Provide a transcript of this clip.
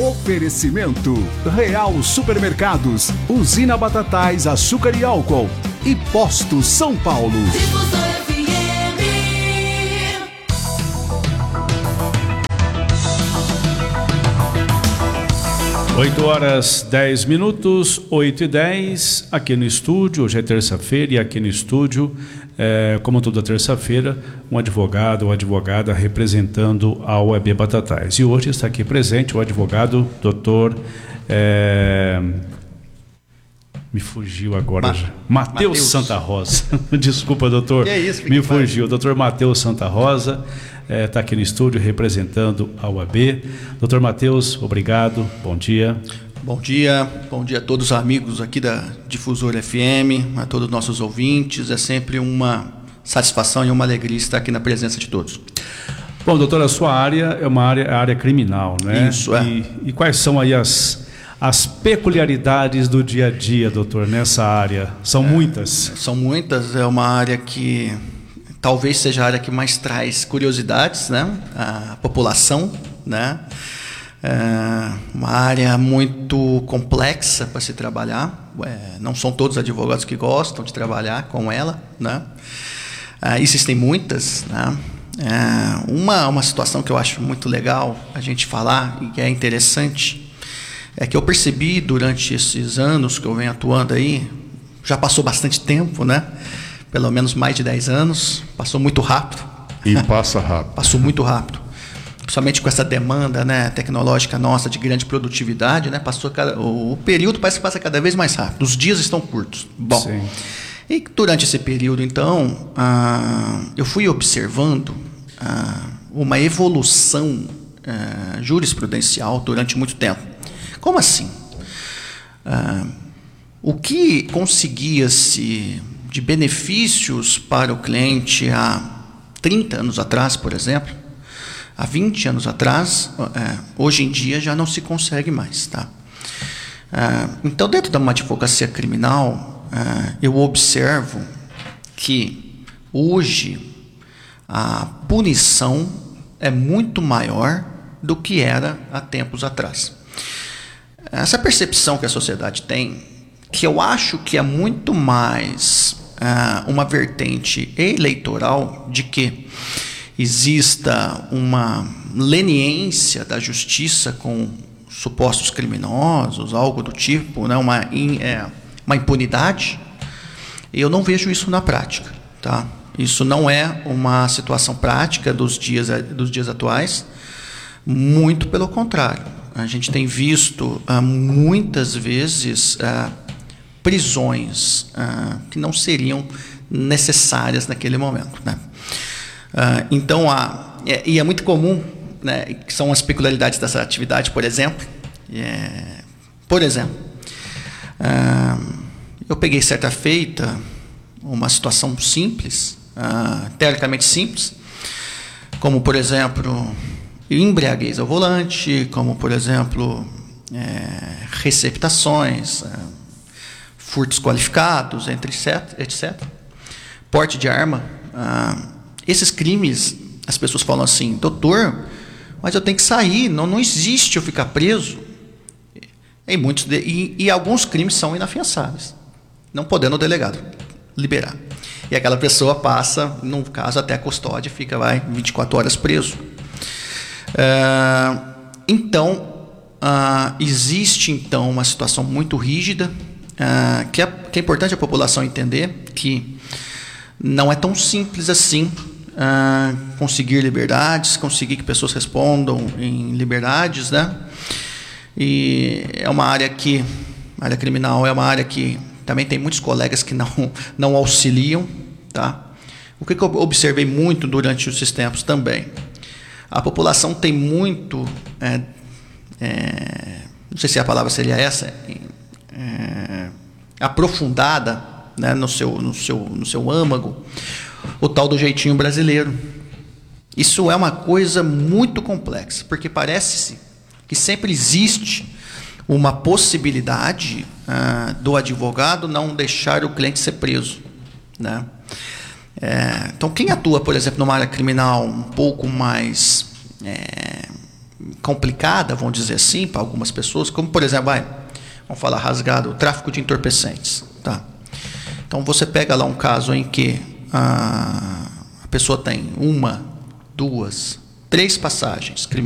Oferecimento Real Supermercados, Usina Batatais, Açúcar e Álcool e Posto São Paulo. 8h10, 8h10, aqui no estúdio. Hoje é terça-feira e aqui no estúdio, como toda terça-feira, um advogado ou advogada representando a OAB Batatais. E hoje está aqui presente o advogado doutor... me fugiu agora. Matheus Santa Rosa. Desculpa, doutor. Que é isso? Me fugiu. Doutor Matheus Santa Rosa está aqui no estúdio representando a OAB. Doutor Matheus, obrigado. Bom dia. Bom dia a todos os amigos aqui da Difusora FM, a todos os nossos ouvintes. É sempre uma satisfação e uma alegria estar aqui na presença de todos. Bom, doutor, a sua área é uma área criminal, né? Isso, é. E quais são aí as peculiaridades do dia a dia, doutor, nessa área? São muitas? São muitas. É uma área que talvez seja a área que mais traz curiosidades, né? A população, né? É uma área muito complexa para se trabalhar. Não são todos advogados que gostam de trabalhar com ela, né? Existem muitas, né? Uma situação que eu acho muito legal a gente falar e que é interessante é que eu percebi durante esses anos que eu venho atuando aí, já passou bastante tempo, né? Pelo menos mais de 10 anos, passou muito rápido. E passa rápido. Passou muito rápido. Principalmente com essa demanda, né, tecnológica nossa de grande produtividade, né? O período parece que passa cada vez mais rápido. Os dias estão curtos. Bom, sim. E durante esse período, então, eu fui observando uma evolução jurisprudencial durante muito tempo. Como assim? O que conseguia-se de benefícios para o cliente há 30 anos atrás, por exemplo, há 20 anos atrás, hoje em dia já não se consegue mais. Tá? Então, dentro de uma advocacia criminal, eu observo que hoje a punição é muito maior do que era há tempos atrás. Essa percepção que a sociedade tem, que eu acho que é muito mais uma vertente eleitoral de que exista uma leniência da justiça com supostos criminosos, algo do tipo, né, uma impunidade, eu não vejo isso na prática. Tá? Isso não é uma situação prática dos dias atuais, muito pelo contrário. A gente tem visto muitas vezes prisões que não seriam necessárias naquele momento, né? Então, é muito comum, né, que são as peculiaridades dessa atividade, por exemplo. Eu peguei certa feita uma situação simples, teoricamente simples, como, por exemplo, embriaguez ao volante, como, por exemplo, receptações, furtos qualificados, etc. Porte de arma. Esses crimes, as pessoas falam assim, doutor, mas eu tenho que sair, não existe eu ficar preso. E alguns crimes são inafiançáveis, não podendo o delegado liberar. E aquela pessoa passa, no caso, até a custódia, fica 24 horas preso. Então, existe então uma situação muito rígida, que é importante a população entender que não é tão simples assim conseguir liberdades, conseguir que pessoas respondam em liberdades, né? E é uma área a área criminal é uma área que também tem muitos colegas que não auxiliam, tá? O que eu observei muito durante esses tempos também, a população tem muito, não sei se a palavra seria essa, aprofundada, né, no seu âmago, o tal do jeitinho brasileiro. Isso é uma coisa muito complexa, porque parece que sempre existe uma possibilidade do advogado não deixar o cliente ser preso, né? Então, quem atua, por exemplo, numa área criminal um pouco mais complicada, vamos dizer assim, para algumas pessoas, como, por exemplo, vamos falar rasgado, o tráfico de entorpecentes. Tá? Então, você pega lá um caso em que a pessoa tem 1, 2, 3 passagens